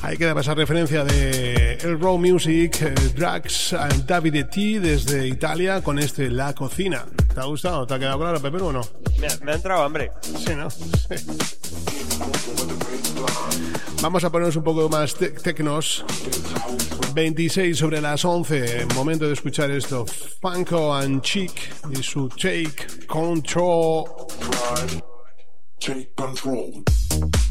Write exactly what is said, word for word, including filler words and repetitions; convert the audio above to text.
Ahí queda esa referencia de el Raw Music, eh, Drax and Davide T desde Italia con este La Cocina. ¿Te ha gustado? ¿Te ha quedado claro, Pepe, o no? Me, me ha entrado hambre. Sí, ¿no? Sí. Vamos a ponernos un poco más te- tecnos. veintiséis sobre las once. Momento de escuchar esto. Funko and Chic y su Take Control. Take control.